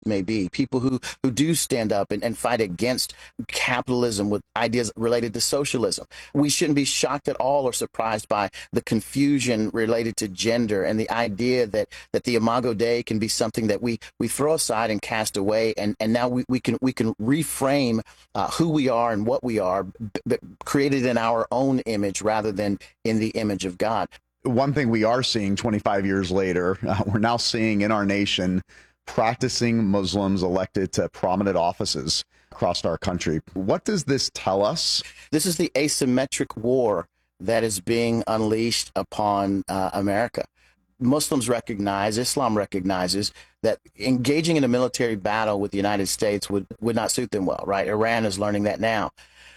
may be, people who do stand up and fight against capitalism with ideas related to socialism. We shouldn't be shocked at all or surprised by the confusion related to gender and the idea that the Imago Dei can be something that we throw aside and cast away, and now we can reframe who we are and what we are, created in our own image rather than in the image of God. One thing we are seeing 25 years later, we're now seeing in our nation practicing Muslims elected to prominent offices across our country. What does this tell us? This is the asymmetric war that is being unleashed upon America. Muslims recognize, Islam recognizes that engaging in a military battle with the United States would not suit them well, right? Iran is learning that now.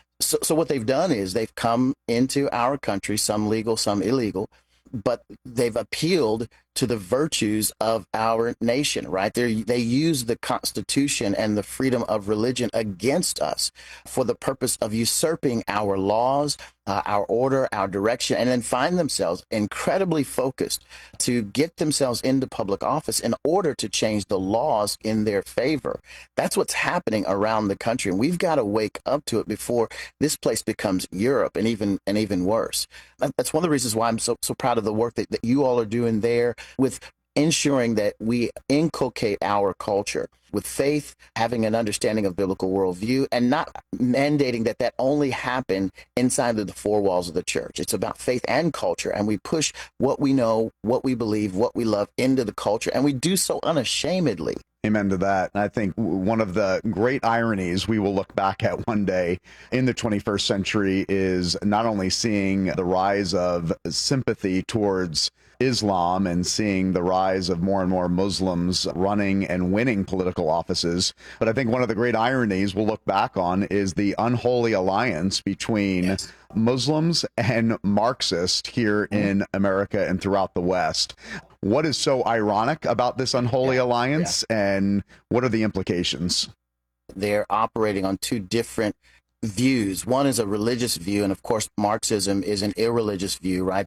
So what they've done is they've come into our country, some legal, some illegal, but they've appealed to the virtues of our nation, right? They use the Constitution and the freedom of religion against us for the purpose of usurping our laws, our order, our direction, and then find themselves incredibly focused to get themselves into public office in order to change the laws in their favor. That's what's happening around the country, and we've got to wake up to it before this place becomes Europe and even worse. That's one of the reasons why I'm so proud of the work that you all are doing there, with ensuring that we inculcate our culture with faith, having an understanding of biblical worldview, and not mandating that only happen inside of the four walls of the church. It's about faith and culture, and we push what we know, what we believe, what we love into the culture, and we do so unashamedly. Amen to that. And I think one of the great ironies we will look back at one day in the 21st century is not only seeing the rise of sympathy towards Islam and seeing the rise of more and more Muslims running and winning political offices, but I think one of the great ironies we'll look back on is the unholy alliance between Muslims and Marxists here in America and throughout the West. What is so ironic about this unholy alliance, and what are the implications? They're operating on two different views. One is a religious view, and of course, Marxism is an irreligious view, right?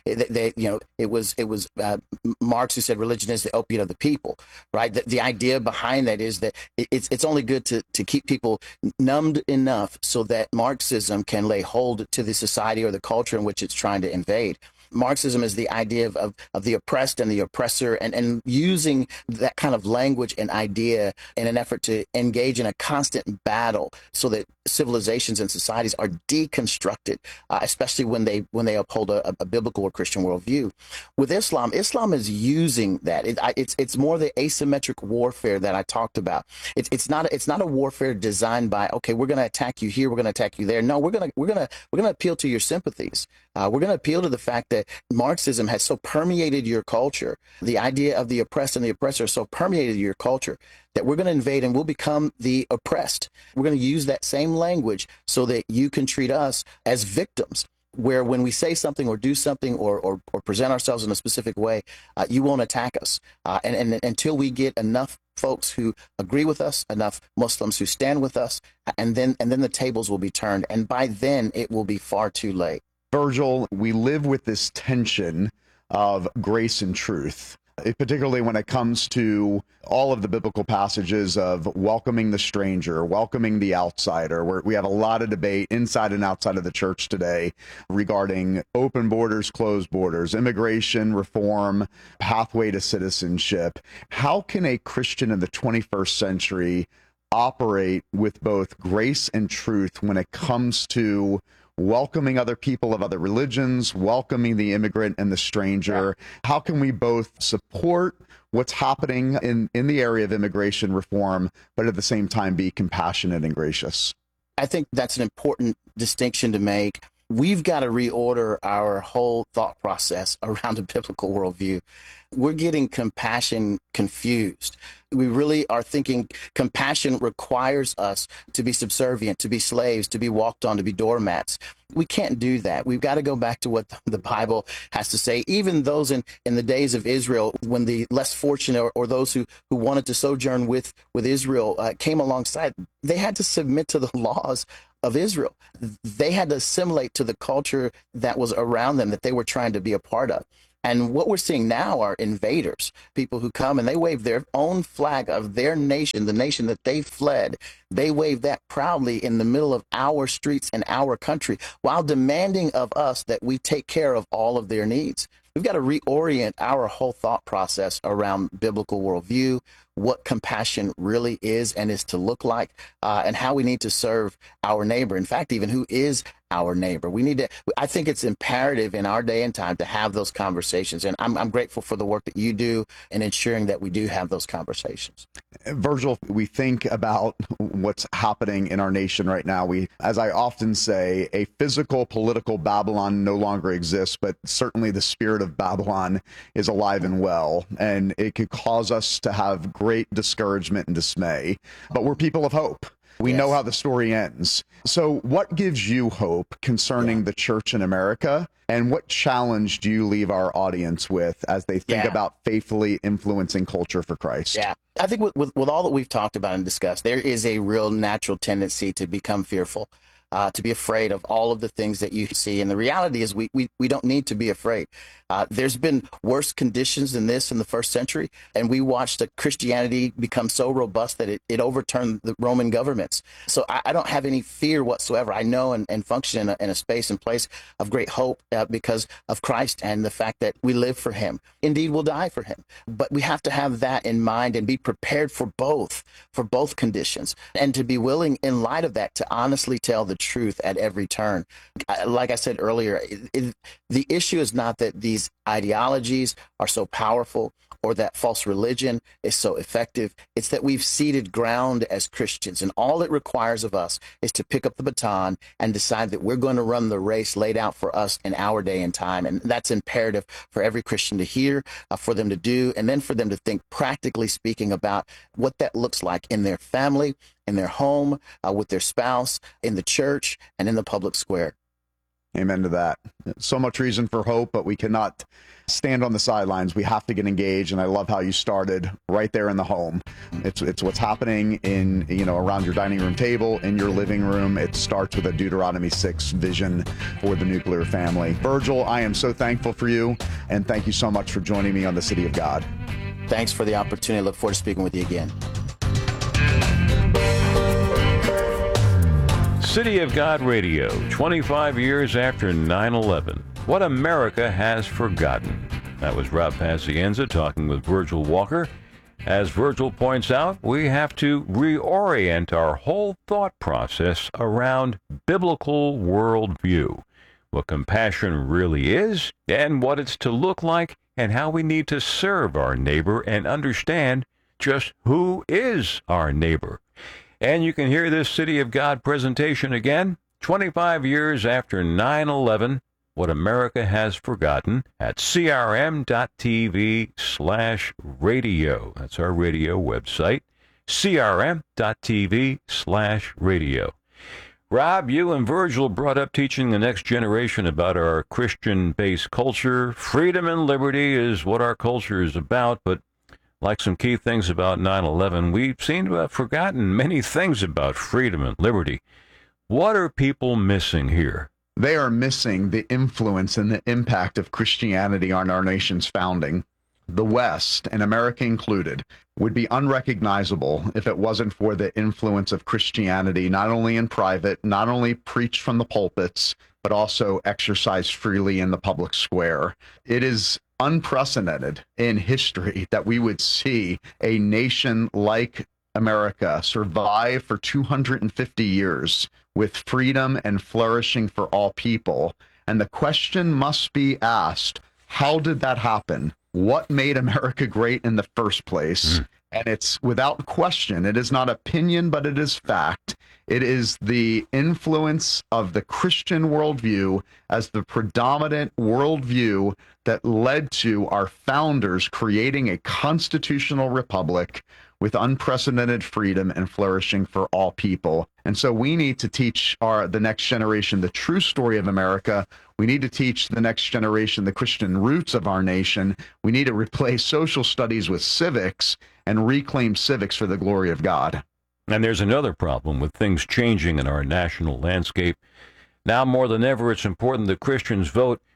It was Marx who said religion is the opiate of the people, right? The idea behind that is that it's only good to keep people numbed enough so that Marxism can lay hold to the society or the culture in which it's trying to invade. Marxism is the idea of the oppressed and the oppressor, and using that kind of language and idea in an effort to engage in a constant battle so that civilizations and societies are deconstructed, especially when they uphold a biblical or Christian worldview. With Islam is using that. It's more the asymmetric warfare that I talked about. It's not a warfare designed by, okay, we're going to attack you here, we're going to attack you there. No, we're going to appeal to your sympathies. We're going to appeal to the fact that Marxism has so permeated your culture. The idea of the oppressed and the oppressor so permeated your culture that we're going to invade and we'll become the oppressed. We're going to use that same language so that you can treat us as victims, where when we say something or do something or present ourselves in a specific way, you won't attack us. And until we get enough folks who agree with us, enough Muslims who stand with us, and then the tables will be turned. And by then it will be far too late. Virgil, we live with this tension of grace and truth, particularly when it comes to all of the biblical passages of welcoming the stranger, welcoming the outsider. We have a lot of debate inside and outside of the church today regarding open borders, closed borders, immigration reform, pathway to citizenship. How can a Christian in the 21st century operate with both grace and truth when it comes to welcoming other people of other religions, welcoming the immigrant and the stranger? How can we both support what's happening in the area of immigration reform, but at the same time be compassionate and gracious? I think that's an important distinction to make. We've got to reorder our whole thought process around a biblical worldview. We're getting compassion confused. We really are thinking compassion requires us to be subservient, to be slaves, to be walked on, to be doormats. We can't do that. We've got to go back to what the Bible has to say. Even those in the days of Israel, when the less fortunate or those who wanted to sojourn with Israel came alongside, they had to submit to the laws of Israel. They had to assimilate to the culture that was around them, that they were trying to be a part of. And what we're seeing now are invaders, people who come and they wave their own flag of their nation, the nation that they fled. They wave that proudly in the middle of our streets and our country while demanding of us that we take care of all of their needs. We've got to reorient our whole thought process around biblical worldview, what compassion really is and is to look like, and how we need to serve our neighbor. In fact, even who is our neighbor. I think it's imperative in our day and time to have those conversations. And I'm grateful for the work that you do in ensuring that we do have those conversations. Virgil, we think about what's happening in our nation right now. As I often say, a physical political Babylon no longer exists, but certainly the spirit of Babylon is alive and well, and it could cause us to have great discouragement and dismay. But we're people of hope. We know how the story ends. So what gives you hope concerning the church in America? And what challenge do you leave our audience with as they think about faithfully influencing culture for Christ? Yeah, I think with all that we've talked about and discussed, there is a real natural tendency to become fearful, to be afraid of all of the things that you see. And the reality is we don't need to be afraid. There's been worse conditions than this in the first century, and we watched Christianity become so robust that it overturned the Roman governments. So I don't have any fear whatsoever. I know and function in a space and place of great hope because of Christ and the fact that we live for him. Indeed, we'll die for him. But we have to have that in mind and be prepared for both conditions, and to be willing in light of that to honestly tell the truth at every turn. Like I said earlier, the issue is not that these ideologies are so powerful or that false religion is so effective. It's that we've ceded ground as Christians, and all it requires of us is to pick up the baton and decide that we're going to run the race laid out for us in our day and time. And that's imperative for every Christian to hear, for them to do, and then for them to think, practically speaking, about what that looks like in their family, in their home, with their spouse, in the church, and in the public square. Amen to that. So much reason for hope, but we cannot stand on the sidelines. We have to get engaged. And I love how you started right there in the home. It's what's happening in, around your dining room table, in your living room. It starts with a Deuteronomy 6 vision for the nuclear family. Virgil, I am so thankful for you. And thank you so much for joining me on the City of God. Thanks for the opportunity. I look forward to speaking with you again. City of God Radio, 25 years after 9/11. What America has forgotten. That was Rob Pacienza talking with Virgil Walker. As Virgil points out, we have to reorient our whole thought process around biblical worldview, what compassion really is, and what it's to look like, and how we need to serve our neighbor and understand just who is our neighbor. And you can hear this City of God presentation again, 25 years after 9/11, What America Has Forgotten, at crm.tv/radio. That's our radio website, crm.tv/radio. Rob, you and Virgil brought up teaching the next generation about our Christian-based culture. Freedom and liberty is what our culture is about, but like some key things about 9/11, we seem to have forgotten many things about freedom and liberty. What are people missing here? They are missing the influence and the impact of Christianity on our nation's founding. The West, and America included, would be unrecognizable if it wasn't for the influence of Christianity, not only in private, not only preached from the pulpits, but also exercised freely in the public square. It is unprecedented in history that we would see a nation like America survive for 250 years with freedom and flourishing for all people. And the question must be asked, how did that happen? What made America great in the first place? And it's without question, it is not opinion, but it is fact. It is the influence of the Christian worldview as the predominant worldview that led to our founders creating a constitutional republic with unprecedented freedom and flourishing for all people. And so we need to teach the next generation the true story of America. We need to teach the next generation the Christian roots of our nation. We need to replace social studies with civics and reclaim civics for the glory of God. And there's another problem with things changing in our national landscape. Now more than ever, it's important that Christians vote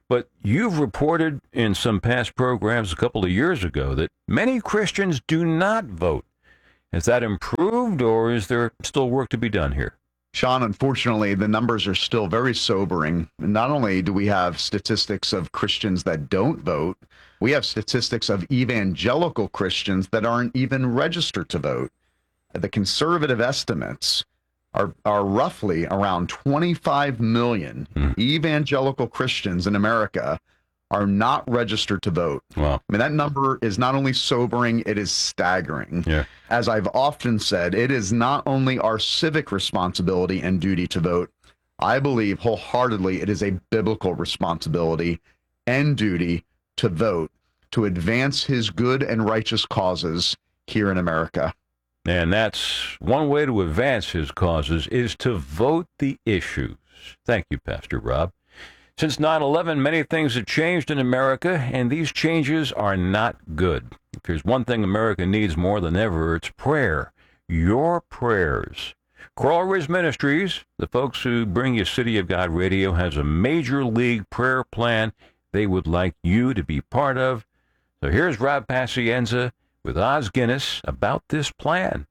But you've reported in some past programs a couple of years ago that many Christians do not vote. Has that improved, or is there still work to be done here? Sean, unfortunately, the numbers are still very sobering. Not only do we have statistics of Christians that don't vote, we have statistics of evangelical Christians that aren't even registered to vote. The conservative estimates are roughly around 25 million evangelical Christians in America are not registered to vote. Wow. I mean, that number is not only sobering, it is staggering. Yeah. As I've often said, it is not only our civic responsibility and duty to vote. I believe wholeheartedly it is a biblical responsibility and duty to vote to advance his good and righteous causes here in America. And that's one way to advance his causes is to vote the issues. Thank you, Pastor Rob. Since 9/11, many things have changed in America, and these changes are not good. If there's one thing America needs more than ever, it's prayer. Your prayers. Coral Ridge Ministries, the folks who bring you City of God Radio, has a major league prayer plan they would like you to be part of. So here's Rob Pacienza with Os Guinness about this plan.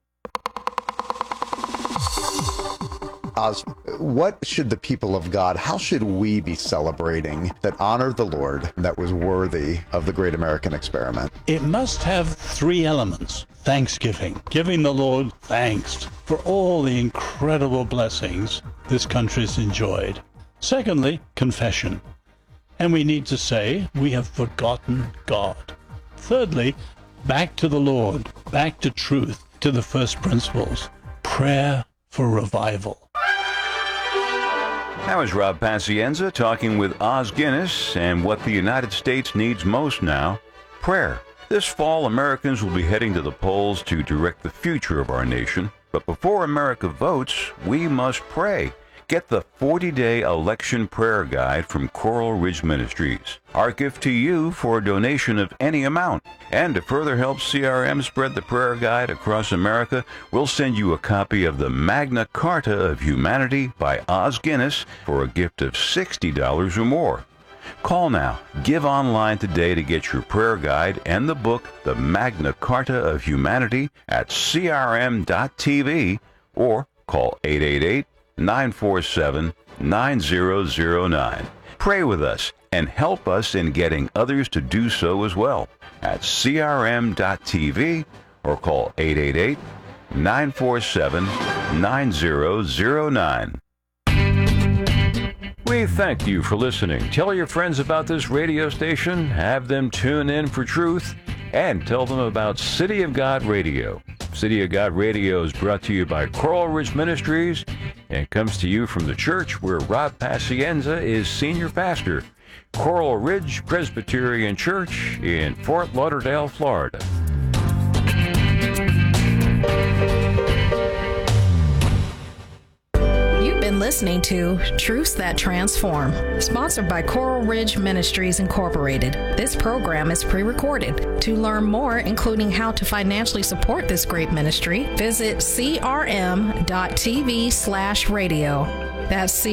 Oz, what should the people of God, how should we be celebrating that honor the Lord, that was worthy of the great American experiment? It must have three elements. Thanksgiving, giving the Lord thanks for all the incredible blessings this country's enjoyed. Secondly, confession. And we need to say, we have forgotten God. Thirdly, back to the Lord, back to truth, to the first principles. Prayer for revival. That was Rob Pacienza talking with Os Guinness, and what the United States needs most now, prayer. This fall, Americans will be heading to the polls to direct the future of our nation. But before America votes, we must pray. Get the 40-day election prayer guide from Coral Ridge Ministries. Our gift to you for a donation of any amount. And to further help CRM spread the prayer guide across America, we'll send you a copy of the Magna Carta of Humanity by Os Guinness for a gift of $60 or more. Call now. Give online today to get your prayer guide and the book, The Magna Carta of Humanity, at crm.tv or call 888-947-9009. Pray with us and help us in getting others to do so as well at crm.tv or call 888-947-9009. We thank you for listening. Tell your friends about this radio station, have them tune in for truth, and tell them about City of God Radio. City of God Radio is brought to you by Coral Ridge Ministries and comes to you from the church where Rob Pacienza is senior pastor, Coral Ridge Presbyterian Church in Fort Lauderdale, Florida. You've been listening to Truths That Transform, sponsored by Coral Ridge Ministries Incorporated. This program is pre-recorded. To learn more, including how to financially support this great ministry, visit crm.tv/radio. That's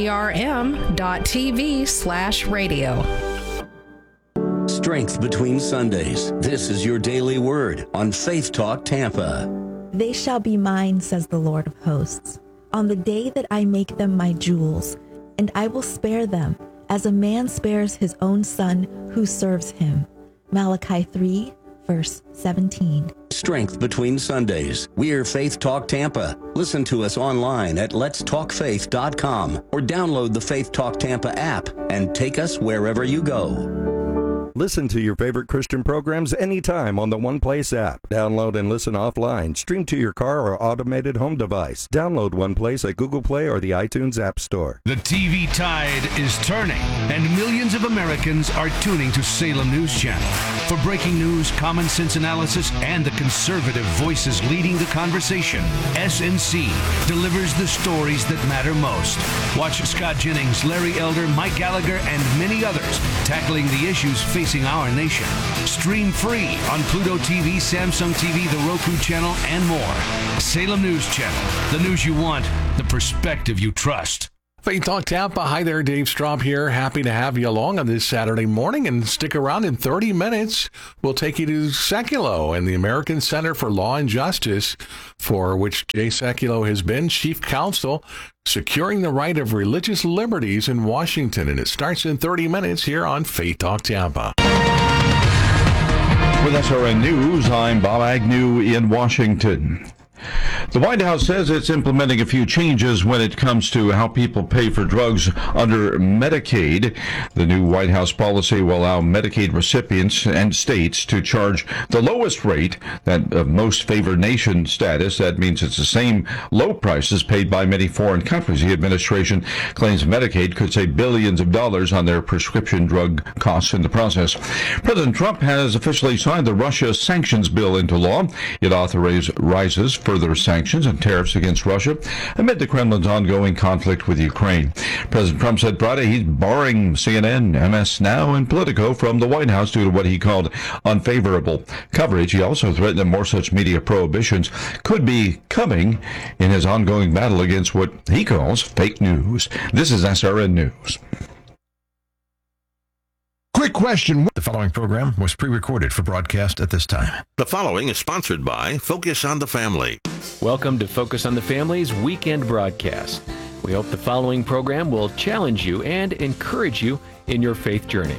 crm.tv/radio. Strength between Sundays. This is your daily word on Faith Talk Tampa. They shall be mine, says the Lord of hosts, on the day that I make them my jewels, and I will spare them as a man spares his own son who serves him. Malachi 3, verse 17. Strength between Sundays. We're Faith Talk Tampa. Listen to us online at letstalkfaith.com or download the Faith Talk Tampa app and take us wherever you go. Listen to your favorite Christian programs anytime on the One Place app. Download and listen offline. Stream to your car or automated home device. Download One Place at Google Play or the iTunes App Store. The TV tide is turning, and millions of Americans are tuning to Salem News Channel. For breaking news, common sense analysis, and the conservative voices leading the conversation, SNC delivers the stories that matter most. Watch Scott Jennings, Larry Elder, Mike Gallagher, and many others tackling the issues facing our nation. Stream free on Pluto TV, Samsung TV, the Roku channel, and more. Salem News Channel. The news you want, the perspective you trust. Faith Talk Tampa. Hi there, Dave Straub here. Happy to have you along on this Saturday morning, and stick around. In 30 minutes. We'll take you to Sekulow and the American Center for Law and Justice, for which Jay Sekulow has been chief counsel, securing the right of religious liberties in Washington. And it starts in 30 minutes here on Faith Talk Tampa. With SRN News, I'm Bob Agnew in Washington. The White House says it's implementing a few changes when it comes to how people pay for drugs under Medicaid. The new White House policy will allow Medicaid recipients and states to charge the lowest rate, that of most favored nation status. That means it's the same low prices paid by many foreign countries. The administration claims Medicaid could save billions of dollars on their prescription drug costs in the process. President Trump has officially signed the Russia sanctions bill into law. It authorizes further sanctions and tariffs against Russia amid the Kremlin's ongoing conflict with Ukraine. President Trump said Friday he's barring CNN, MS Now, and Politico from the White House due to what he called unfavorable coverage. He also threatened that more such media prohibitions could be coming in his ongoing battle against what he calls fake news. This is SRN News. Quick question. The following program was pre-recorded for broadcast at this time. The following is sponsored by Focus on the Family. Welcome to Focus on the Family's weekend broadcast. We hope the following program will challenge you and encourage you in your faith journey.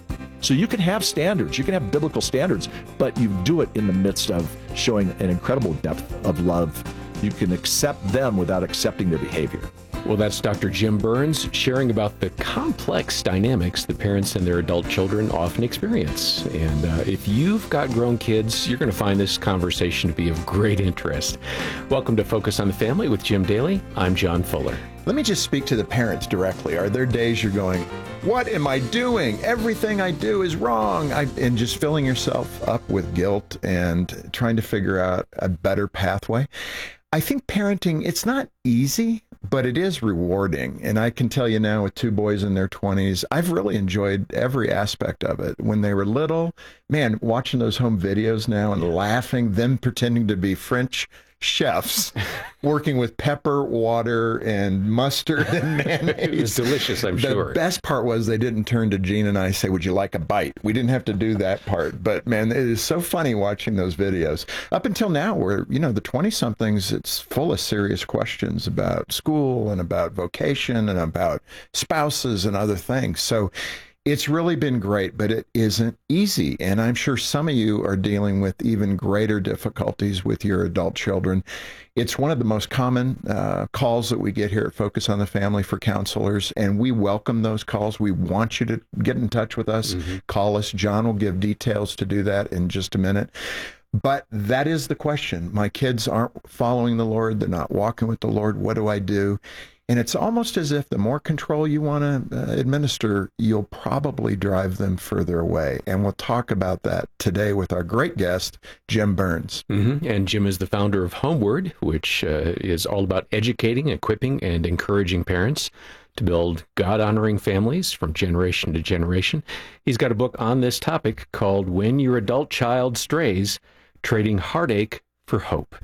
So you can have standards, you can have biblical standards, but you do it in the midst of showing an incredible depth of love. You can accept them without accepting their behavior. Well, that's Dr. Jim Burns sharing about the complex dynamics that parents and their adult children often experience. And if you've got grown kids, you're going to find this conversation to be of great interest. Welcome to Focus on the Family with Jim Daly. I'm John Fuller. Let me just speak to the parents directly. Are there days you're going, what am I doing? Everything I do is wrong. And just filling yourself up with guilt and trying to figure out a better pathway. I think parenting, it's not easy, but it is rewarding. And I can tell you now, with two boys in their 20s, I've really enjoyed every aspect of it. When they were little, man, watching those home videos now and laughing, them pretending to be French chefs working with pepper, water, and mustard and mayonnaise. It was delicious, I'm sure. The best part was they didn't turn to Gene and I and say, would you like a bite? We didn't have to do that part. But, man, it is so funny watching those videos. Up until now, where, you know, the 20-somethings, it's full of serious questions about school and about vocation and about spouses and other things. So it's really been great, but it isn't easy. And I'm sure some of you are dealing with even greater difficulties with your adult children. It's one of the most common calls that we get here at Focus on the Family for counselors, and we welcome those calls. We want you to get in touch with us. Call us. John will give details to do that in just a minute. But that is the question. My kids aren't following the Lord. They're not walking with the Lord. What do I do? And it's almost as if the more control you want to administer, you'll probably drive them further away. And we'll talk about that today with our great guest, Jim Burns. And Jim is the founder of Homeward, which is all about educating, equipping, and encouraging parents to build God-honoring families from generation to generation. He's got a book on this topic called When Your Adult Child Strays, Trading Heartache for Hope.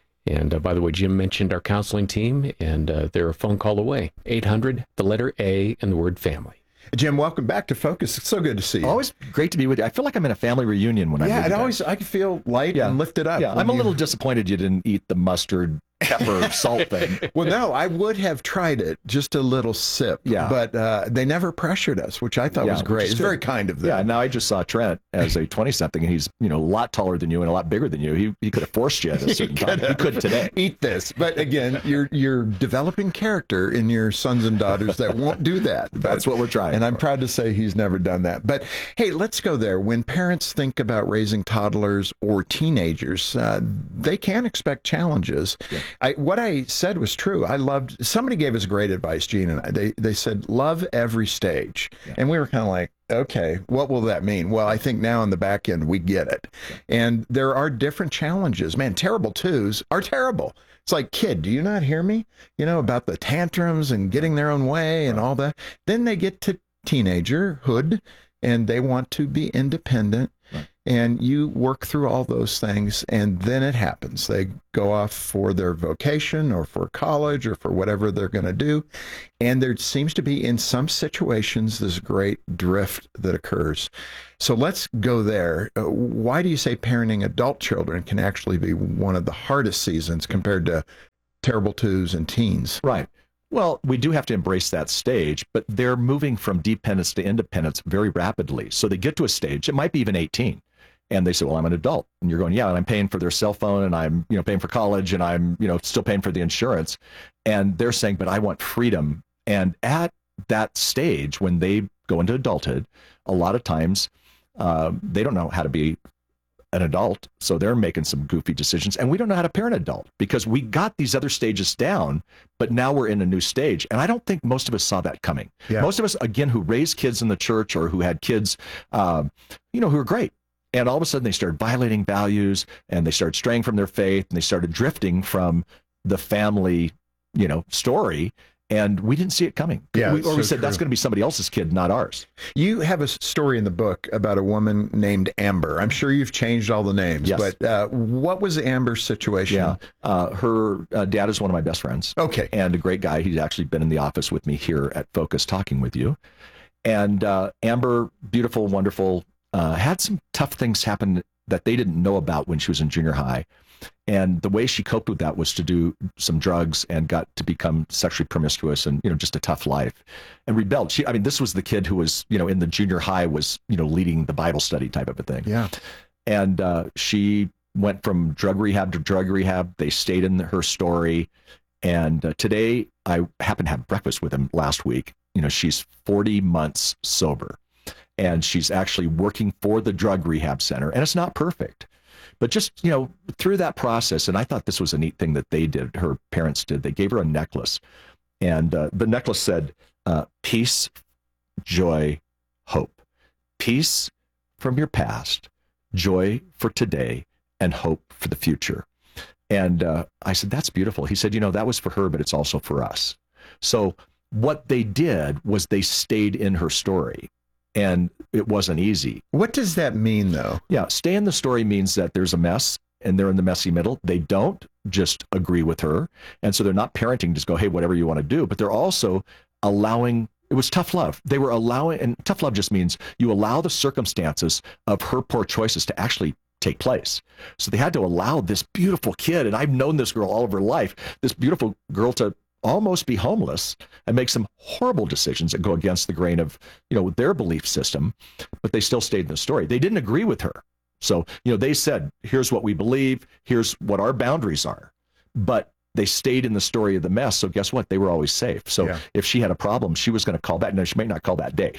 And by the way, Jim mentioned our counseling team, and they're a phone call away. 800, the letter A, and the word family. Jim, welcome back to Focus. It's so good to see you. Always great to be with you. I feel like I'm in a family reunion when I can feel light and lifted up. Yeah, I'm a little disappointed you didn't eat the mustard, pepper, salt thing. Well, no, I would have tried it, just a little sip. Yeah. But they never pressured us, which I thought was great. It's very kind of them. Yeah, now I just saw Trent as a 20-something, and he's, a lot taller than you and a lot bigger than you. He could have forced you at a certain time. He could today. Eat this. But again, you're developing character in your sons and daughters that won't do that. That's what we're trying. And I'm proud to say he's never done that. But hey, let's go there. When parents think about raising toddlers or teenagers, they can expect challenges. Yeah. What I said was true. Somebody gave us great advice, Gene and I. They said, love every stage. Yeah. And we were kind of like, okay, what will that mean? Well, I think now on the back end, we get it. Yeah. And there are different challenges. Man, terrible twos are terrible. It's like, kid, do you not hear me? About the tantrums and getting their own way and all that. Then they get to teenagerhood and they want to be independent. Right. and you work through all those things, and then it happens. They go off for their vocation or for college or for whatever they're going to do, and there seems to be, in some situations, this great drift that occurs. So let's go there. Why do you say parenting adult children can actually be one of the hardest seasons compared to terrible twos and teens? Right. Well, we do have to embrace that stage, but they're moving from dependence to independence very rapidly. So they get to a stage, it might be even 18, and they say, well, I'm an adult. And you're going, yeah, and I'm paying for their cell phone, and I'm, paying for college, and I'm, still paying for the insurance. And they're saying, but I want freedom. And at that stage, when they go into adulthood, a lot of times they don't know how to be an adult, so they're making some goofy decisions, and we don't know how to parent an adult because we got these other stages down, but now we're in a new stage, and I don't think most of us saw that coming. Yeah. Most of us, again, who raised kids in the church or who had kids, who are great, and all of a sudden they started violating values, and they started straying from their faith, and they started drifting from the family, story. And we didn't see it coming. Yeah, we said, that's going to be somebody else's kid, not ours. You have a story in the book about a woman named Amber. I'm sure you've changed all the names, yes. But what was Amber's situation? Yeah, her dad is one of my best friends. Okay. And a great guy. He's actually been in the office with me here at Focus talking with you. And Amber, beautiful, wonderful, had some tough things happen that they didn't know about when she was in junior high. And the way she coped with that was to do some drugs and got to become sexually promiscuous and, just a tough life and rebelled. This was the kid who was, in the junior high was, leading the Bible study type of a thing. Yeah. And she went from drug rehab to drug rehab. They stayed in her story. And today I happened to have breakfast with him last week. She's 40 months sober and she's actually working for the drug rehab center, and it's not perfect. But just, through that process, and I thought this was a neat thing that they did, her parents did, they gave her a necklace. And the necklace said, peace, joy, hope. Peace from your past, joy for today, and hope for the future. And I said, that's beautiful. He said, that was for her, but it's also for us. So what they did was they stayed in her story. And it wasn't easy. What does that mean, though? Yeah, stay in the story means that there's a mess, and they're in the messy middle. They don't just agree with her. And so they're not parenting, just go, hey, whatever you want to do. But they're also allowing, it was tough love. They were allowing, and tough love just means you allow the circumstances of her poor choices to actually take place. So they had to allow this beautiful kid, and I've known this girl all of her life, this beautiful girl to almost be homeless and make some horrible decisions that go against the grain of, their belief system, but they still stayed in the story. They didn't agree with her. So, they said, here's what we believe, here's what our boundaries are, but they stayed in the story of the mess. So guess what? They were always safe. So if she had a problem, she was going to call back. Now, she may not call that day,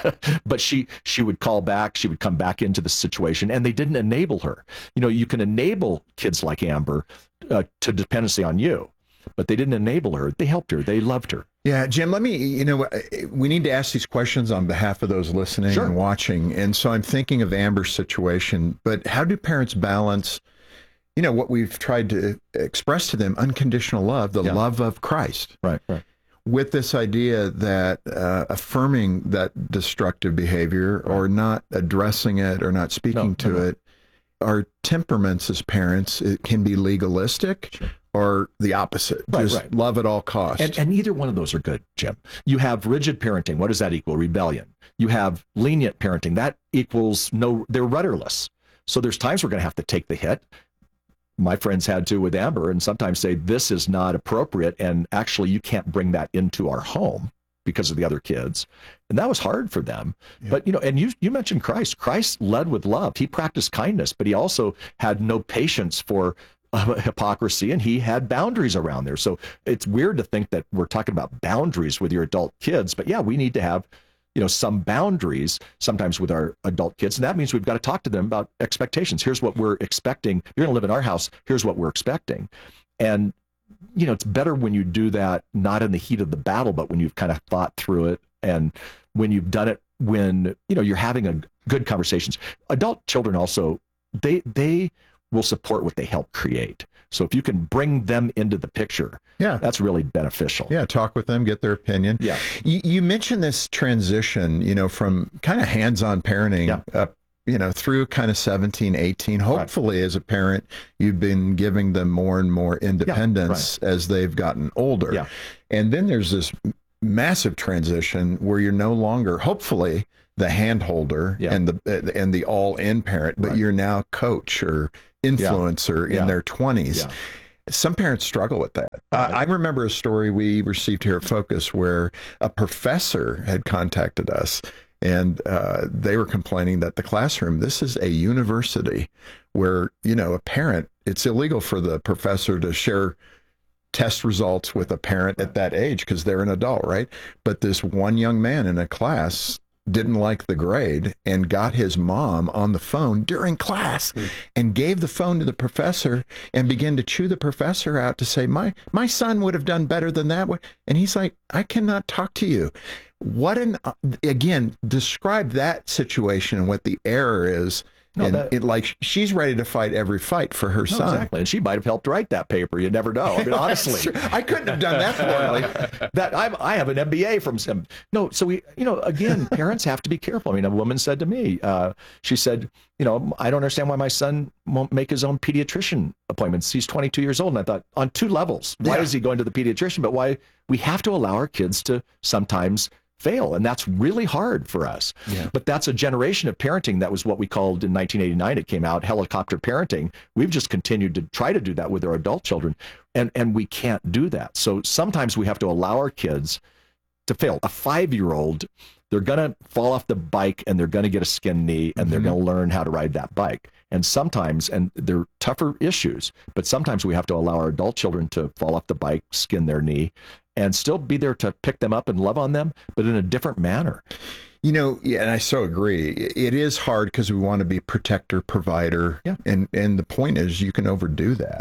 but she would call back. She would come back into the situation, and they didn't enable her. You can enable kids like Amber to dependency on you, but they didn't enable her. They helped her. They loved her. Yeah, Jim, let me, we need to ask these questions on behalf of those listening and watching. And so I'm thinking of Amber's situation, but how do parents balance, what we've tried to express to them, unconditional love, the love of Christ. Right. With this idea that affirming that destructive behavior or not addressing it or not speaking to it, our temperaments as parents, it can be legalistic or the opposite, just love at all costs. And either one of those are good, Jim. You have rigid parenting. What does that equal? Rebellion. You have lenient parenting. That equals they're rudderless. So there's times we're going to have to take the hit. My friends had to with Amber, and sometimes say, this is not appropriate, and actually you can't bring that into our home because of the other kids. And that was hard for them. Yeah. But, and you mentioned Christ. Christ led with love. He practiced kindness, but he also had no patience for hypocrisy, and he had boundaries around there. So it's weird to think that we're talking about boundaries with your adult kids, but yeah, we need to have, some boundaries sometimes with our adult kids. And that means we've got to talk to them about expectations. Here's what we're expecting. You're going to live in our house. Here's what we're expecting. And, it's better when you do that, not in the heat of the battle, but when you've kind of thought through it. And when you've done it, when, you're having a good conversations. Adult children also, they will support what they help create. So if you can bring them into the picture, that's really beneficial. Yeah, talk with them, get their opinion. Yeah. You mentioned this transition, from kind of hands-on parenting up, through kind of 17, 18, hopefully as a parent, you've been giving them more and more independence as they've gotten older. Yeah. And then there's this massive transition where you're no longer, hopefully, the hand holder and the all-in parent, but you're now coach or influencer in their 20s. Yeah. Some parents struggle with that. I remember a story we received here at Focus where a professor had contacted us, and they were complaining that the classroom, this is a university where, a parent, it's illegal for the professor to share test results with a parent at that age because they're an adult, right? But this one young man in a class didn't like the grade and got his mom on the phone during class and gave the phone to the professor and began to chew the professor out to say, my son would have done better than that. And he's like, I cannot talk to you. Again, describe that situation and what the error is. She's ready to fight every fight for her son. Exactly. And she might have helped write that paper. You never know. I mean, honestly. I couldn't have done that poorly. I have an MBA from him. No, so again, parents have to be careful. I mean, a woman said to me, she said, I don't understand why my son won't make his own pediatrician appointments. He's 22 years old. And I thought, on two levels, why is he going to the pediatrician? But why we have to allow our kids to sometimes fail. And that's really hard for us. Yeah. But that's a generation of parenting. That was what we called in 1989. It came out, helicopter parenting. We've just continued to try to do that with our adult children. And we can't do that. So sometimes we have to allow our kids to fail. A 5-year-old, they're going to fall off the bike and they're going to get a skinned knee and they're going to learn how to ride that bike. And sometimes, and they're tougher issues, but sometimes we have to allow our adult children to fall off the bike, skin their knee, and still be there to pick them up and love on them, but in a different manner. And I so agree. It is hard because we want to be protector, provider, and the point is you can overdo that.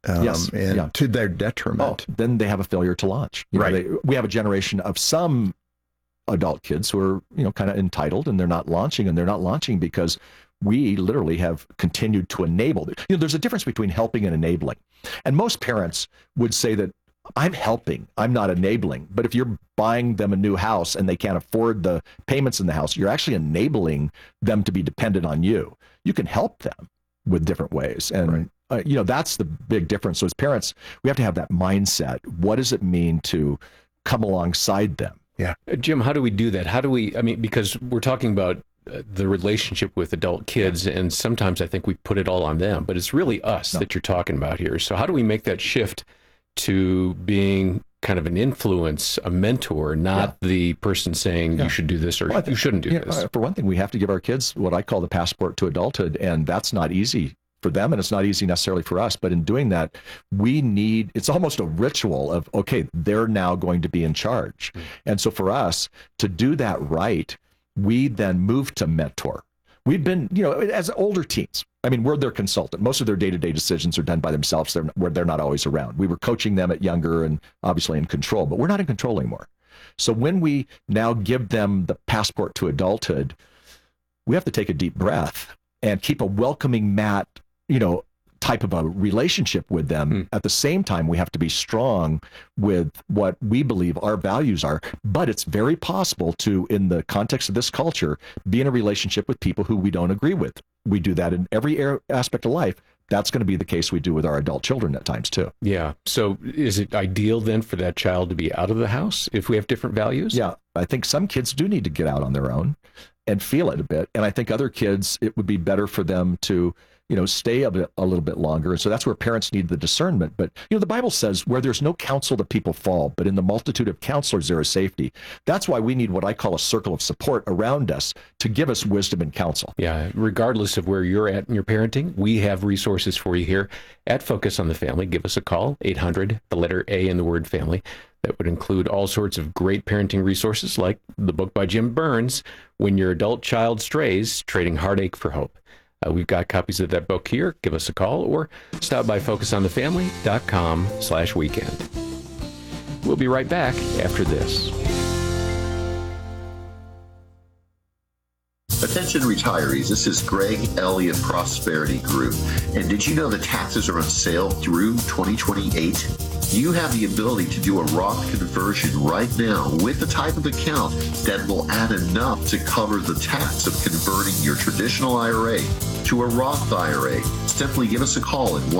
To their detriment. Then they have a failure to launch. We have a generation of some adult kids who are, kind of entitled, and they're not launching because we literally have continued to enable. There's a difference between helping and enabling. And most parents would say that I'm helping, I'm not enabling. But if you're buying them a new house and they can't afford the payments in the house, you're actually enabling them to be dependent on you. You can help them with different ways. And, that's the big difference. So as parents, we have to have that mindset. What does it mean to come alongside them? Yeah. Jim, how do we do that? Because we're talking about the relationship with adult kids, and sometimes I think we put it all on them, but it's really us that you're talking about here. So how do we make that shift to being kind of an influence, a mentor, not the person saying you should do this or you shouldn't do this? For one thing, we have to give our kids what I call the passport to adulthood, and that's not easy for them, and it's not easy necessarily for us. But in doing that, it's almost a ritual of, okay, they're now going to be in charge. And so for us to do that right, we then move to mentor. We've been, as older teens, we're their consultant. Most of their day-to-day decisions are done by themselves. They're not always around. We were coaching them at younger and obviously in control, but we're not in control anymore. So when we now give them the passport to adulthood, we have to take a deep breath and keep a welcoming mat, type of a relationship with them. At the same time, we have to be strong with what we believe our values are. But it's very possible to, in the context of this culture, be in a relationship with people who we don't agree with. We do that in every aspect of life. That's going to be the case we do with our adult children at times too. Yeah. So is it ideal then for that child to be out of the house if we have different values? Yeah. I think some kids do need to get out on their own and feel it a bit. And I think other kids, it would be better for them to stay a little bit longer. And so that's where parents need the discernment. But, the Bible says where there's no counsel, the people fall, but in the multitude of counselors, there is safety. That's why we need what I call a circle of support around us to give us wisdom and counsel. Yeah. Regardless of where you're at in your parenting, we have resources for you here at Focus on the Family. Give us a call, 800, the letter A in the word family. That would include all sorts of great parenting resources like the book by Jim Burns, When Your Adult Child Strays, Trading Heartache for Hope. We've got copies of that book here. Give us a call or stop by focusonthefamily.com/weekend. We'll be right back after this. Attention retirees, this is Greg Elliott Prosperity Group. And did you know that taxes are on sale through 2028? You have the ability to do a Roth conversion right now with the type of account that will add enough to cover the tax of converting your traditional IRA to a Roth IRA. Simply give us a call at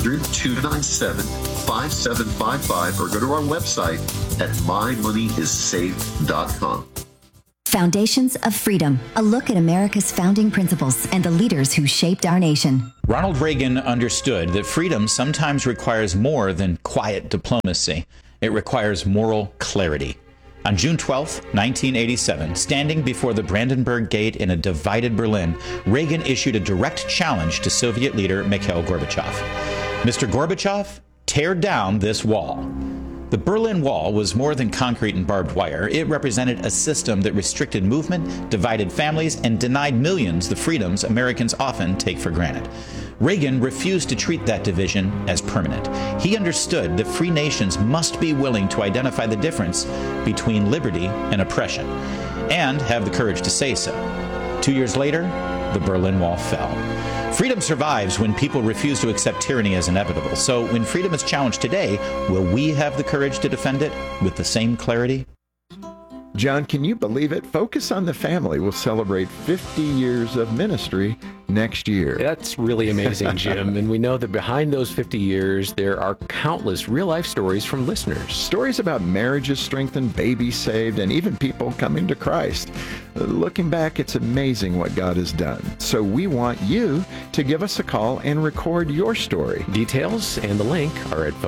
1-800-297-5755 or go to our website at mymoneyissafe.com. Foundations of Freedom, a look at America's founding principles and the leaders who shaped our nation. Ronald Reagan understood that freedom sometimes requires more than quiet diplomacy. It requires moral clarity. On June 12, 1987, standing before the Brandenburg Gate in a divided Berlin, Reagan issued a direct challenge to Soviet leader Mikhail Gorbachev. Mr. Gorbachev, tear down this wall. The Berlin Wall was more than concrete and barbed wire. It represented a system that restricted movement, divided families, and denied millions the freedoms Americans often take for granted. Reagan refused to treat that division as permanent. He understood that free nations must be willing to identify the difference between liberty and oppression, and have the courage to say so. 2 years later, the Berlin Wall fell. Freedom survives when people refuse to accept tyranny as inevitable. So when freedom is challenged today, will we have the courage to defend it with the same clarity? John, can you believe it? Focus on the Family will celebrate 50 years of ministry next year. That's really amazing, Jim. And we know that behind those 50 years, there are countless real-life stories from listeners. Stories about marriages strengthened, babies saved, and even people coming to Christ. Looking back, it's amazing what God has done. So we want you to give us a call and record your story. Details and the link are at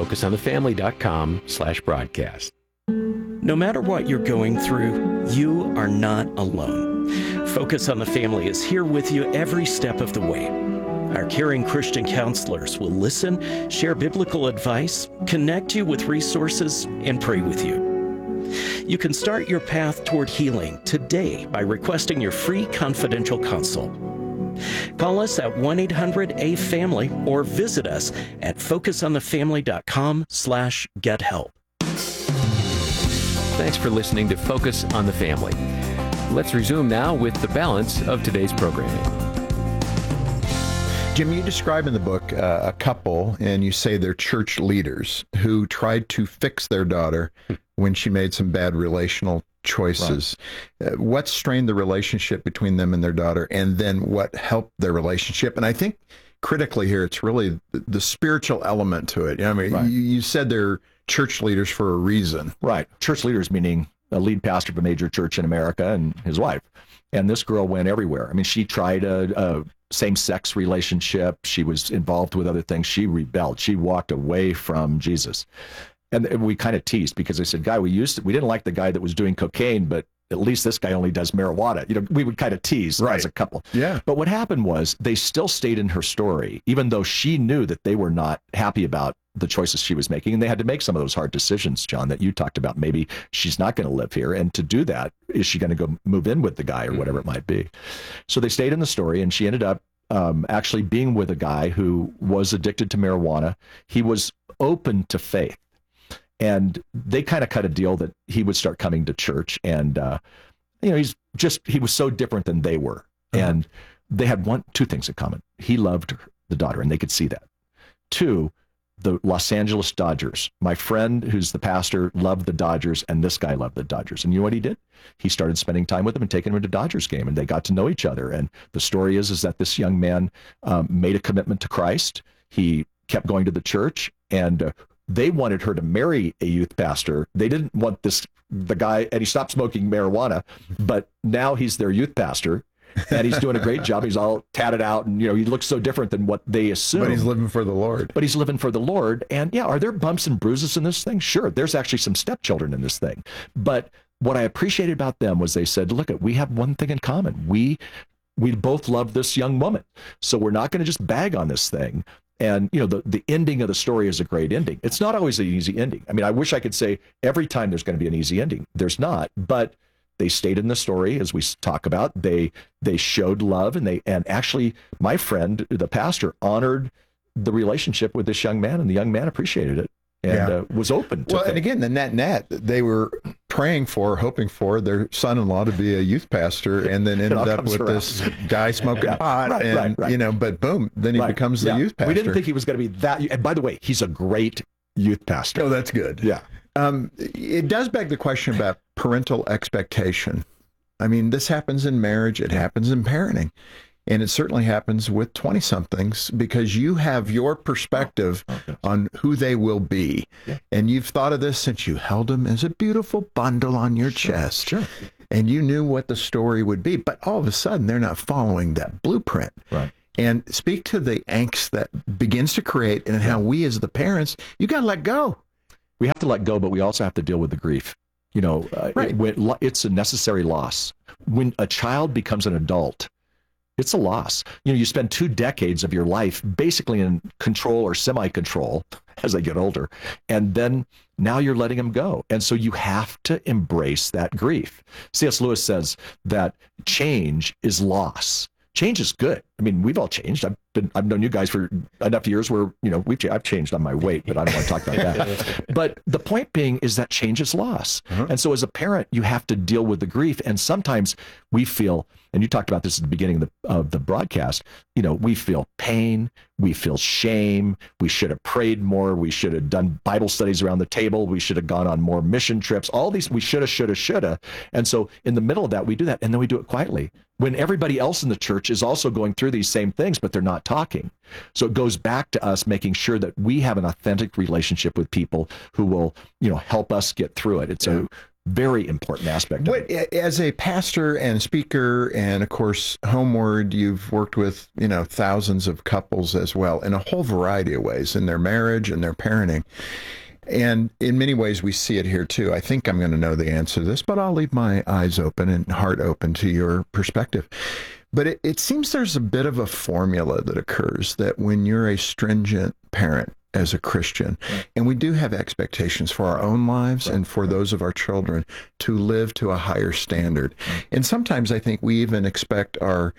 focusonthefamily.com/broadcast. No matter what you're going through, you are not alone. Focus on the Family is here with you every step of the way. Our caring Christian counselors will listen, share biblical advice, connect you with resources, and pray with you. You can start your path toward healing today by requesting your free confidential consult. Call us at 1-800-A-FAMILY or visit us at focusonthefamily.com/gethelp. Thanks for listening to Focus on the Family. Let's resume now with the balance of today's programming. Jim, you describe in the book a couple, and you say they're church leaders who tried to fix their daughter when she made some bad relational choices. Right. What strained the relationship between them and their daughter, and then what helped their relationship? And I think critically here, it's really the spiritual element to it. I mean, right. you said they're church leaders for a reason. Right. Church leaders meaning a lead pastor of a major church in America and his wife. And this girl went everywhere. I mean, she tried a same-sex relationship. She was involved with other things. She rebelled. She walked away from Jesus. And we kind of teased because I said, we didn't like the guy that was doing cocaine, but at least this guy only does marijuana. You know, we would kind of tease as a couple. Yeah. But what happened was they still stayed in her story, even though she knew that they were not happy about the choices she was making. And they had to make some of those hard decisions, John, that you talked about. Maybe she's not going to live here. And to do that, is she going to go move in with the guy or whatever it might be? So they stayed in the story, and she ended up actually being with a guy who was addicted to marijuana. He was open to faith. And they kind of cut a deal that he would start coming to church. And, he was so different than they were. Uh-huh. And they had two things in common. He loved the daughter, and they could see that. Two, the Los Angeles Dodgers. My friend, who's the pastor, loved the Dodgers, and this guy loved the Dodgers. And you know what he did? He started spending time with them and taking them to Dodgers game, and they got to know each other. And the story is that this young man made a commitment to Christ. He kept going to the church, and they wanted her to marry a youth pastor. They didn't want the guy, and he stopped smoking marijuana, but now he's their youth pastor. And he's doing a great job. He's all tatted out, and he looks so different than what they assume. But he's living for the Lord. And are there bumps and bruises in this thing? Sure. There's actually some stepchildren in this thing. But what I appreciated about them was they said, look, we have one thing in common. We both love this young woman. So we're not going to just bag on this thing. And, the ending of the story is a great ending. It's not always an easy ending. I mean, I wish I could say every time there's going to be an easy ending. There's not. But they stayed in the story, as we talk about. They showed love, and actually, my friend, the pastor, honored the relationship with this young man, and the young man appreciated it and was open to it. And again, the net, they were praying for, hoping for their son-in-law to be a youth pastor, and then ended up with this guy smoking pot, right. But boom, then he becomes the youth pastor. We didn't think he was going to be that. And by the way, he's a great youth pastor. Oh, that's good. Yeah. It does beg the question about parental expectation. I mean, this happens in marriage. It happens in parenting. And it certainly happens with 20-somethings because you have your perspective on who they will be. Yeah. And you've thought of this since you held them as a beautiful bundle on your chest. Sure. And you knew what the story would be. But all of a sudden, they're not following that blueprint. Right. And speak to the angst that begins to create and how we as the parents, you got to let go. We have to let go, but we also have to deal with the grief. You know, it's a necessary loss. When a child becomes an adult, it's a loss. You know, you spend 2 decades of your life basically in control or semi-control as they get older, and then now you're letting them go. And so you have to embrace that grief. C.S. Lewis says that change is loss. Change is good. I mean, we've all changed. I've known you guys for enough years where, you know, I've changed on my weight, but I don't want to talk about that. But the point being is that change is loss. And so as a parent, you have to deal with the grief. And sometimes we feel, and you talked about this at the beginning of the broadcast, you know, we feel pain, we feel shame, we should have prayed more, we should have done Bible studies around the table, we should have gone on more mission trips, all these, we shoulda. And so in the middle of that, we do that, and then we do it quietly. When everybody else in the church is also going through these same things, but they're not talking. So it goes back to us making sure that we have an authentic relationship with people who will, you know, help us get through it. It's a very important aspect of it. As a pastor and speaker, and of course, Homeward, you've worked with, you know, thousands of couples as well in a whole variety of ways in their marriage and their parenting. And in many ways, we see it here too. I think I'm going to know the answer to this, but I'll leave my eyes open and heart open to your perspective. But it seems there's a bit of a formula that occurs that when you're a stringent parent as a Christian, and we do have expectations for our own lives and for those of our children to live to a higher standard. And sometimes I think we even expect our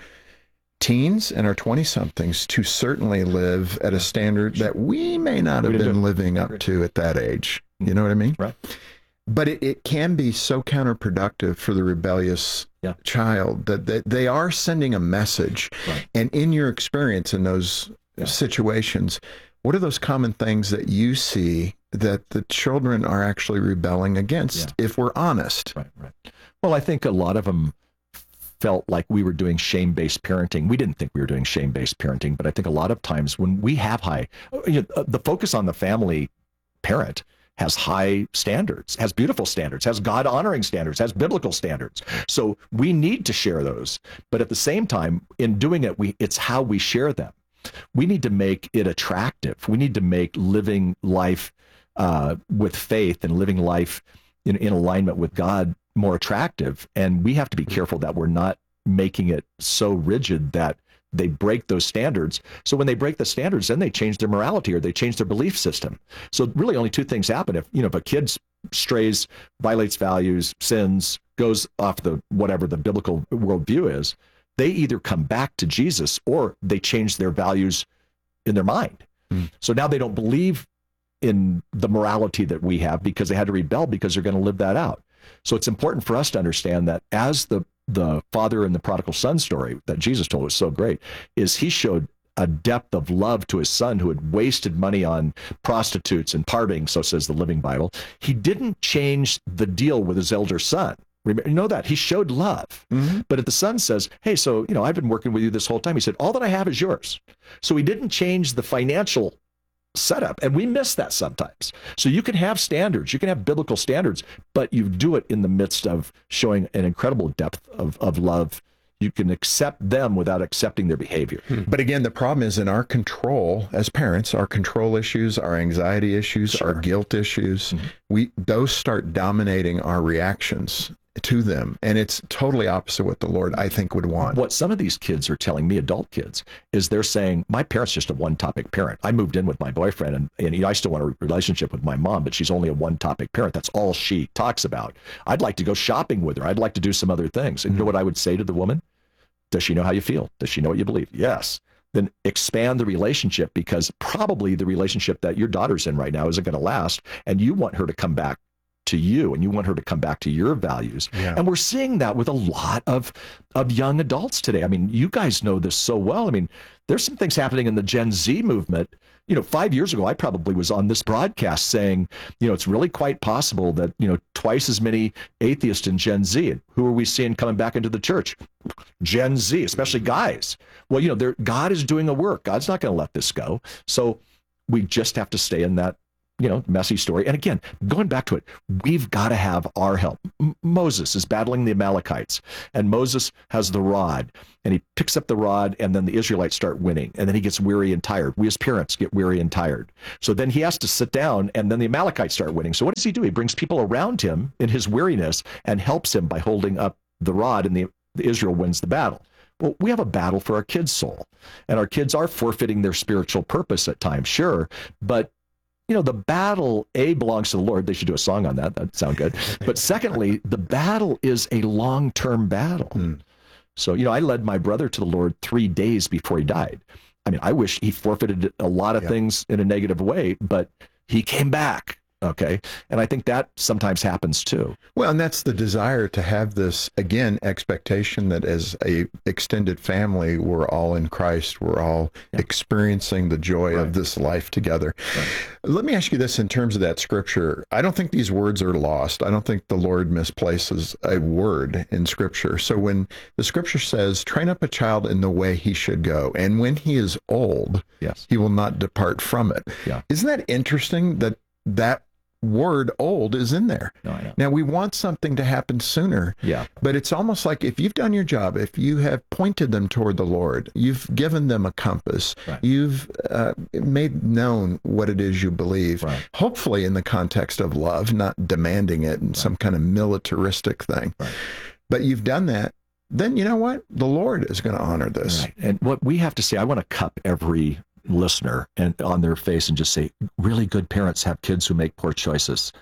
teens and our 20-somethings to certainly live at a standard that we may not have been living up to at that age. You know what I mean? Right. But it can be so counterproductive for the rebellious child that they are sending a message. Right. And in your experience in those situations, what are those common things that you see that the children are actually rebelling against, if we're honest? Right. Well, I think a lot of them felt like we were doing shame-based parenting. We didn't think we were doing shame-based parenting, but I think a lot of times when we have the focus on the family parent has high standards, has beautiful standards, has God-honoring standards, has biblical standards. So we need to share those. But at the same time, in doing it, it's how we share them. We need to make it attractive. We need to make living life with faith and living life in alignment with God more attractive. And we have to be careful that we're not making it so rigid that they break those standards. So when they break the standards, then they change their morality or they change their belief system. So really only 2 things happen. If a kid strays, violates values, sins, goes off whatever the biblical worldview is, they either come back to Jesus or they change their values in their mind. So now they don't believe in the morality that we have because they had to rebel because they're going to live that out. So it's important for us to understand that as the father in the prodigal son story that Jesus told was so great, is he showed a depth of love to his son who had wasted money on prostitutes and partying, so says the Living Bible. He didn't change the deal with his elder son. Remember, you know that he showed love, but if the son says, hey, so, I've been working with you this whole time. He said, all that I have is yours. So he didn't change the financial setup. And we miss that sometimes. So you can have standards, you can have biblical standards, but you do it in the midst of showing an incredible depth of love. You can accept them without accepting their behavior. But again, the problem is in our control as parents, our control issues, our anxiety issues, our guilt issues, those start dominating our reactions to them. And it's totally opposite what the Lord, I think, would want. What some of these kids are telling me, adult kids, is they're saying, my parent's just a one-topic parent. I moved in with my boyfriend and I still want a relationship with my mom, but she's only a one-topic parent. That's all she talks about. I'd like to go shopping with her. I'd like to do some other things. And you know what I would say to the woman? Does she know how you feel? Does she know what you believe? Yes. Then expand the relationship, because probably the relationship that your daughter's in right now isn't going to last. And you want her to come back to you, and you want her to come back to your values. Yeah. And we're seeing that with a lot of young adults today. I mean, you guys know this so well. I mean, there's some things happening in the Gen Z movement 5 years ago, I probably was on this broadcast saying, it's really quite possible that, twice as many atheists in Gen Z. And who are we seeing coming back into the church? Gen Z, especially guys. Well, God is doing a work. God's not going to let this go. So we just have to stay in that, messy story. And again, going back to it, we've got to have our help. Moses is battling the Amalekites, and Moses has the rod, and he picks up the rod, and then the Israelites start winning, and then he gets weary and tired. We as parents get weary and tired. So then he has to sit down, and then the Amalekites start winning. So what does he do? He brings people around him in his weariness and helps him by holding up the rod, and the Israel wins the battle. Well, we have a battle for our kids' soul, and our kids are forfeiting their spiritual purpose at times, sure, but the battle, belongs to the Lord. They should do a song on that. That'd sound good. But secondly, the battle is a long-term battle. So, I led my brother to the Lord 3 days before he died. I mean, I wish he forfeited a lot of things in a negative way, but he came back. Okay. And I think that sometimes happens too. Well, and that's the desire to have this, again, expectation that as a extended family, we're all in Christ. We're all experiencing the joy of this life together. Let me ask you this in terms of that scripture. I don't think these words are lost. I don't think the Lord misplaces a word in scripture. So when the scripture says, train up a child in the way he should go, and when he is old, he will not depart from it. Isn't that interesting that word old is in there? Now, we want something to happen sooner, but it's almost like if you've done your job, if you have pointed them toward the Lord, you've given them a compass, you've made known what it is you believe, hopefully in the context of love, not demanding it in some kind of militaristic thing, but you've done that, then you know what? The Lord is going to honor this. And what we have to say, I want to cup every listener and on their face and just say, really good parents have kids who make poor choices,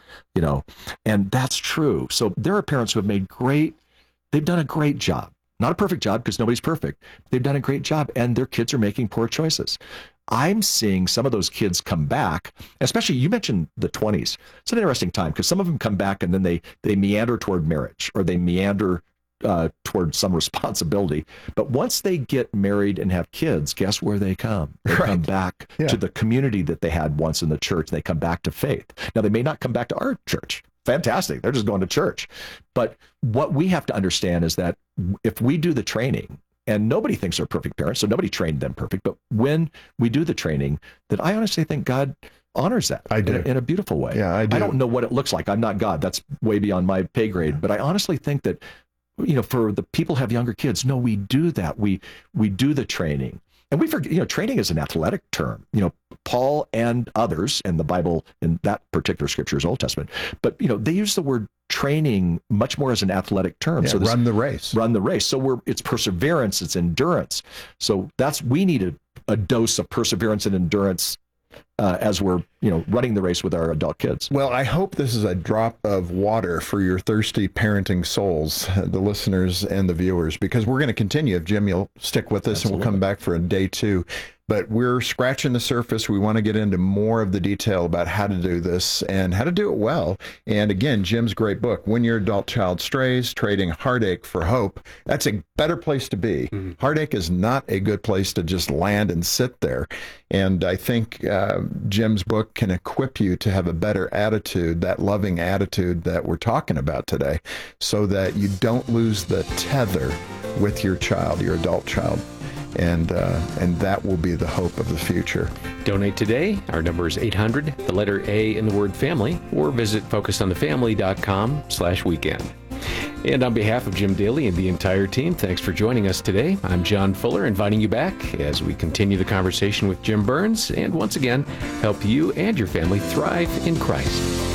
and that's true. So there are parents who have they've done a great job, not a perfect job because nobody's perfect. They've done a great job and their kids are making poor choices. I'm seeing some of those kids come back, especially you mentioned the 20s. It's an interesting time because some of them come back and then they meander toward marriage or they meander toward some responsibility. But once they get married and have kids, guess where they come? They come back to the community that they had once in the church. They come back to faith. Now, they may not come back to our church. Fantastic. They're just going to church. But what we have to understand is that if we do the training, and nobody thinks they're perfect parents, so nobody trained them perfect, but when we do the training, that I honestly think God honors that in a beautiful way. Yeah, I do. I don't know what it looks like. I'm not God. That's way beyond my pay grade. But I honestly think that for the people who have younger kids, no, we do that. We do the training. And we forget, training is an athletic term. Paul and others in the Bible, in that particular scripture is Old Testament, but, they use the word training much more as an athletic term. So run the race. Run the race. So it's perseverance, it's endurance. So we need a dose of perseverance and endurance as we're, running the race with our adult kids. Well, I hope this is a drop of water for your thirsty parenting souls, the listeners and the viewers, because we're going to continue. If Jim, you'll stick with us, and we'll come back for a day 2. But we're scratching the surface. We want to get into more of the detail about how to do this and how to do it well. And again, Jim's great book, When Your Adult Child Strays, Trading Heartache for Hope. That's a better place to be. Heartache is not a good place to just land and sit there. And I think Jim's book can equip you to have a better attitude, that loving attitude that we're talking about today, so that you don't lose the tether with your child, your adult child. And that will be the hope of the future. Donate today. Our number is 800, the letter A in the word family, or visit focusonthefamily.com/weekend. And on behalf of Jim Daly and the entire team, thanks for joining us today. I'm John Fuller, inviting you back as we continue the conversation with Jim Burns and once again, help you and your family thrive in Christ.